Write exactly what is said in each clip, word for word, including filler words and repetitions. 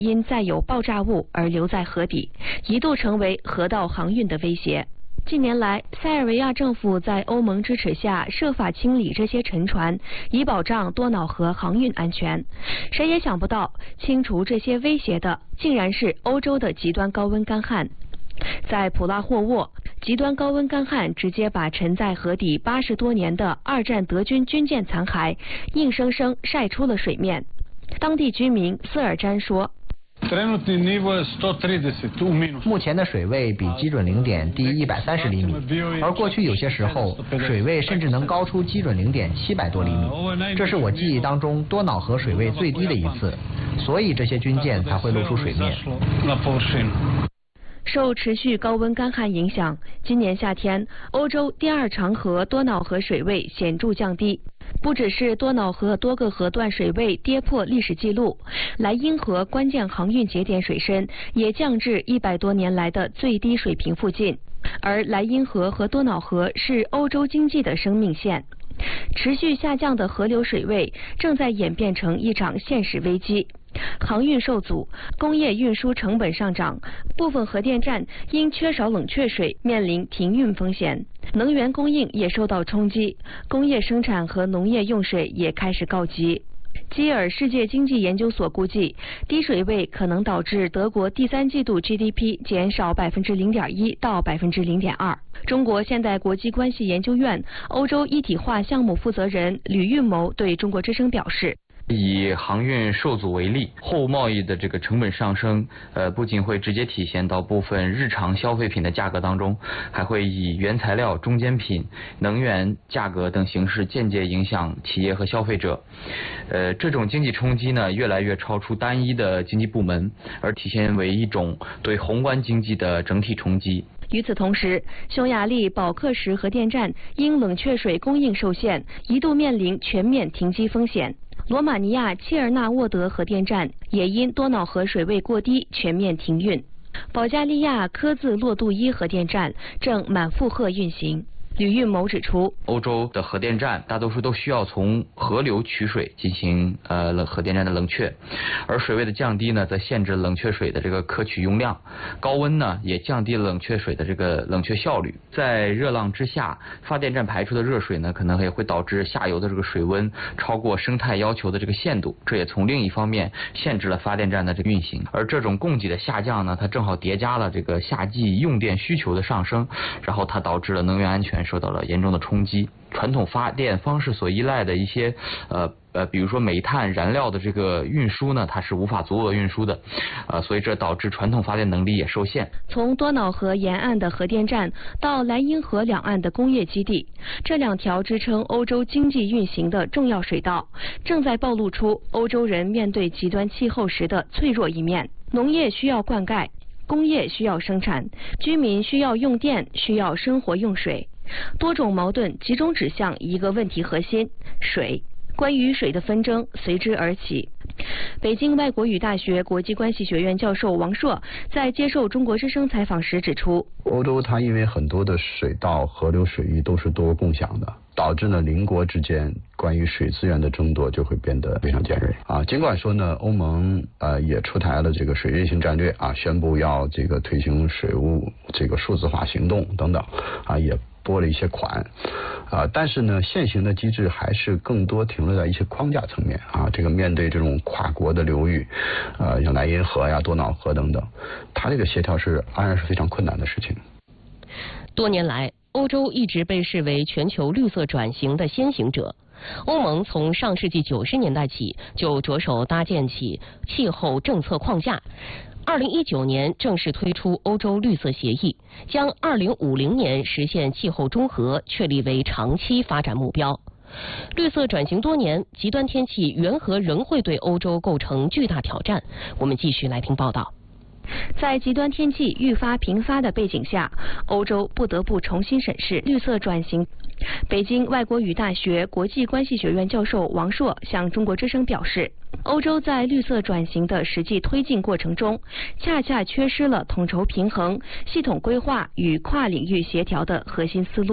因载有爆炸物而留在河底，一度成为河道航运的威胁。近年来，塞尔维亚政府在欧盟支持下设法清理这些沉船，以保障多瑙河航运安全。谁也想不到，清除这些威胁的竟然是欧洲的极端高温干旱。在普拉霍沃，极端高温干旱直接把沉在河底八十多年的二战德军军舰残骸硬生生晒出了水面。当地居民瑟尔詹说。 目前的水位比基准零点低一百三十厘米，而过去有些时候水位甚至能高出基准零点七百多厘米，这是我记忆当中多瑙河水位最低的一次，所以这些军舰才会露出水面。 受持续高温干旱影响，今年夏天欧洲第二长河多瑙河水位显著降低。不只是多瑙河多个河段水位跌破历史记录，莱茵河关键航运节点水深也降至一百多年来的最低水平附近。而莱茵河和多瑙河是欧洲经济的生命线，持续下降的河流水位正在演变成一场现实危机。航运受阻，工业运输成本上涨，部分核电站因缺少冷却水面临停运风险，能源供应也受到冲击，工业生产和农业用水也开始告急。基尔世界经济研究所估计，低水位可能导致德国第三季度 G D P 减少百分之零点一到百分之零点二。中国现代国际关系研究院欧洲一体化项目负责人吕运谋对中国之声表示。 以航运受阻为例，货物贸易的这个成本上升，呃，不仅会直接体现到部分日常消费品的价格当中，还会以原材料、中间品、能源价格等形式间接影响企业和消费者。呃，这种经济冲击呢，越来越超出单一的经济部门，而体现为一种对宏观经济的整体冲击。 与此同时，匈牙利保克什核电站因冷却水供应受限，一度面临全面停机风险。罗马尼亚切尔纳沃德核电站也因多瑙河水位过低全面停运。保加利亚科兹洛杜伊核电站正满负荷运行。吕运谋指出， 欧洲的核电站大多数都需要从河流取水进行呃核电站的冷却，而水位的降低呢，则限制冷却水的这个可取用量，高温呢也降低了冷却水的这个冷却效率。在热浪之下，发电站排出的热水呢，可能也会导致下游的这个水温超过生态要求的这个限度，这也从另一方面限制了发电站的这个运行。而这种供给的下降呢，它正好叠加了这个夏季用电需求的上升，然后它导致了能源安全受到了严重的冲击。传统发电方式所依赖的一些呃呃，比如说煤炭燃料的这个运输呢，它是无法足额运输的，呃，所以这导致传统发电能力也受限。 从多瑙河沿岸的核电站到莱茵河两岸的工业基地，这两条支撑欧洲经济运行的重要水道，正在暴露出欧洲人面对极端气候时的脆弱一面。农业需要灌溉，工业需要生产，居民需要用电，需要生活用水。多种矛盾集中指向一个问题核心：水。关于水的纷争随之而起。北京外国语大学国际关系学院教授王硕在接受中国之声采访时指出， 欧洲它因为很多的水道、河流水域都是多共享的，导致呢邻国之间关于水资源的争夺就会变得非常尖锐啊。尽管说呢，欧盟呃也出台了这个水运行战略啊，宣布要这个推行水务这个数字化行动等等啊，也拨了一些款啊，但是呢，现行的机制还是更多停留在一些框架层面啊。这个面对这种跨国的流域，呃，像莱茵河呀、多瑙河等等，它这个协调是当然是非常困难的事情。 多年来，欧洲一直被视为全球绿色转型的先行者。欧盟从上世纪九十年代起就着手搭建起气候政策框架。二零一九年正式推出欧洲绿色协议，将二零五零年实现气候中和确立为长期发展目标。绿色转型多年，极端天气缘何仍会对欧洲构成巨大挑战？我们继续来听报道。 在极端天气愈发频发的背景下，欧洲不得不重新审视绿色转型。北京外国语大学国际关系学院教授王硕向中国之声表示，欧洲在绿色转型的实际推进过程中，恰恰缺失了统筹平衡、系统规划与跨领域协调的核心思路。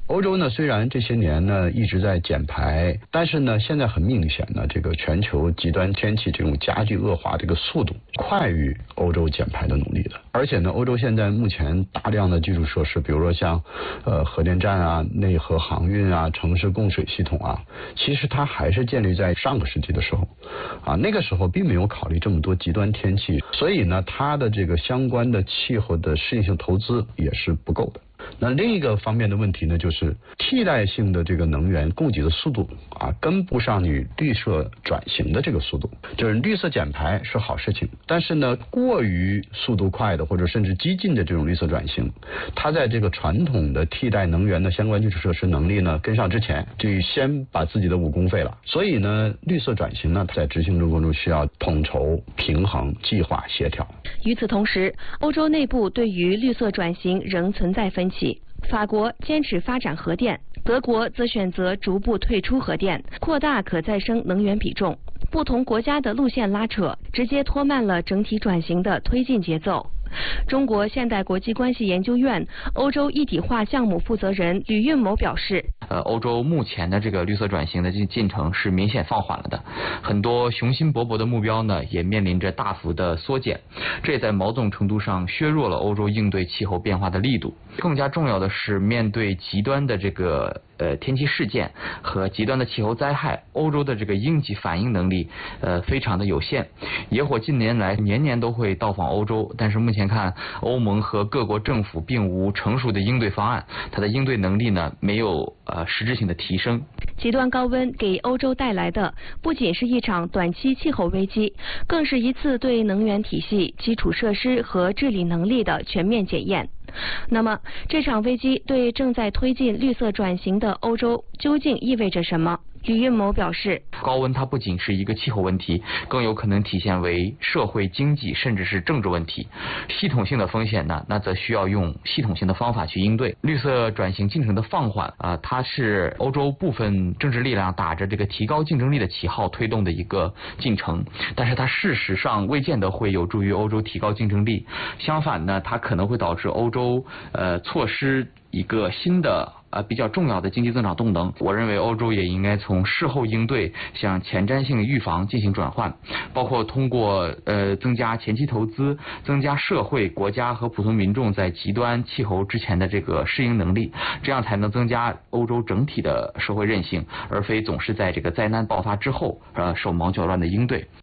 欧洲呢，虽然这些年呢一直在减排，但是呢，现在很明显呢，这个全球极端天气这种加剧恶化这个速度快于欧洲减排的努力的。而且呢，欧洲现在目前大量的基础设施，比如说像呃核电站啊、内河航运啊、城市供水系统啊，其实它还是建立在上个世纪的时候啊，那个时候并没有考虑这么多极端天气，所以呢，它的这个相关的气候的适应性投资也是不够的。那另一个方面的问题呢，就是替代性的这个能源供给的速度啊，跟不上你绿色转型的这个速度。就是绿色减排是好事情，但是呢，过于速度快的或者甚至激进的这种绿色转型，它在这个传统的替代能源的相关基础设施能力呢跟上之前，就先把自己的武功废了。所以呢，绿色转型呢，在执行中过程中需要统筹、平衡、计划、协调。 与此同时，欧洲内部对于绿色转型仍存在分歧。法国坚持发展核电，德国则选择逐步退出核电，扩大可再生能源比重。不同国家的路线拉扯，直接拖慢了整体转型的推进节奏。中国现代国际关系研究院欧洲一体化项目负责人吕运谋表示， 呃，欧洲目前的这个绿色转型的进进程是明显放缓了的，很多雄心勃勃的目标呢也面临着大幅的缩减，这也在某种程度上削弱了欧洲应对气候变化的力度。更加重要的是，面对极端的这个呃天气事件和极端的气候灾害，欧洲的这个应急反应能力呃非常的有限。野火近年来年年都会到访欧洲，但是目前看欧盟和各国政府并无成熟的应对方案，它的应对能力呢没有呃实质性的提升。 极端高温给欧洲带来的不仅是一场短期气候危机，更是一次对能源体系、基础设施和治理能力的全面检验。那么，这场危机对正在推进绿色转型的欧洲究竟意味着什么？吕运谋表示， 高温它不仅是一个气候问题，更有可能体现为社会、经济甚至是政治问题。系统性的风险呢，那则需要用系统性的方法去应对。绿色转型进程的放缓啊、呃，它是欧洲部分政治力量打着这个提高竞争力的旗号推动的一个进程，但是它事实上未见得会有助于欧洲提高竞争力。相反呢，它可能会导致欧洲呃错失一个新的呃比较重要的经济增长动能。我认为欧洲也应该从事后应对向前瞻性预防进行转换，包括通过呃增加前期投资，增加社会、国家和普通民众在极端气候之前的这个适应能力，这样才能增加欧洲整体的社会韧性，而非总是在这个灾难爆发之后呃手忙脚乱的应对。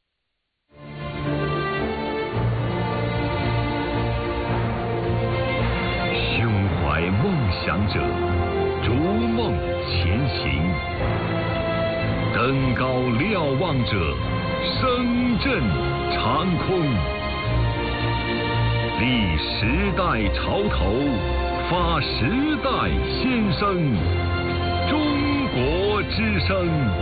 梦想者逐梦前行，登高瞭望者声震长空，立时代潮头，发时代先声，中国之声。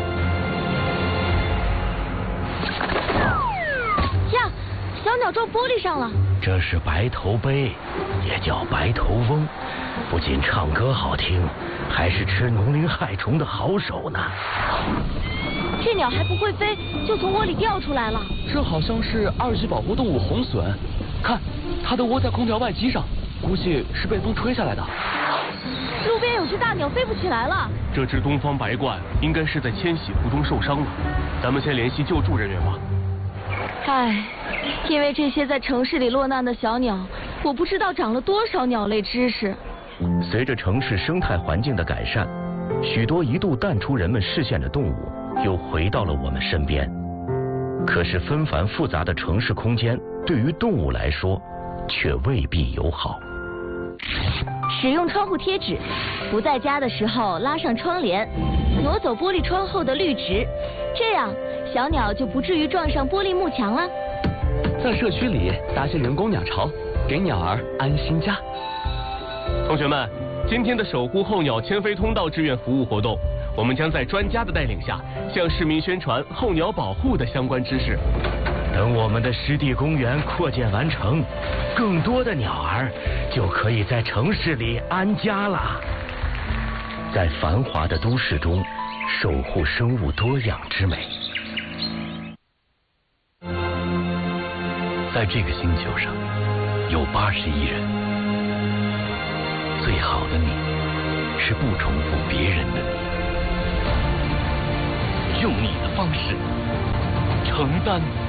呀，小鸟撞玻璃上了。 这是白头鹎，也叫白头翁，不仅唱歌好听，还是吃农林害虫的好手呢。 这鸟还不会飞，就从窝里掉出来了。 这好像是二级保护动物红隼，看，它的窝在空调外机上，估计是被风吹下来的。 路边有只大鸟飞不起来了。 这只东方白鹳应该是在迁徙途中受伤了，咱们先联系救助人员吧。 唉，因为这些在城市里落难的小鸟，我不知道长了多少鸟类知识。 随着城市生态环境的改善，许多一度淡出人们视线的动物又回到了我们身边。可是纷繁复杂的城市空间对于动物来说却未必友好。 使用窗户贴纸，不在家的时候拉上窗帘，挪走玻璃窗后的绿植，这样小鸟就不至于撞上玻璃幕墙了。 在社区里搭些人工鸟巢，给鸟儿安心家。 同学们，今天的守护候鸟迁飞通道志愿服务活动，我们将在专家的带领下，向市民宣传候鸟保护的相关知识。 等我们的湿地公园扩建完成，更多的鸟儿就可以在城市里安家了。在繁华的都市中，守护生物多样之美。 在这个星球上，有八十亿人。最好的你， 是不重复别人的你，用你的方式承担